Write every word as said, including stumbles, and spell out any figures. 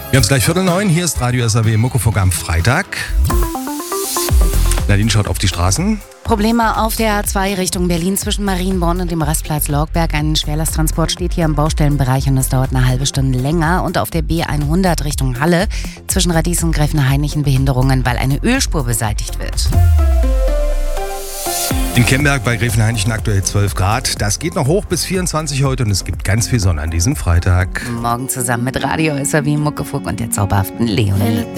Wir haben es gleich Viertel neun, hier ist Radio S R W Muckefuck am Freitag. Nadine schaut auf die Straßen. Probleme auf der A zwei Richtung Berlin zwischen Marienborn und dem Rastplatz Lorgberg. Ein Schwerlasttransport steht hier im Baustellenbereich und es dauert eine halbe Stunde länger. Und auf der B hundert Richtung Halle zwischen Radies und Gräfenhainichen Behinderungen, weil eine Ölspur beseitigt wird. In Kemberg bei Gräfenhainichen aktuell zwölf Grad. Das geht noch hoch bis vierundzwanzig heute und es gibt ganz viel Sonne an diesem Freitag. Morgen zusammen mit Radio S R W Muckefuck und der zauberhaften Leonie.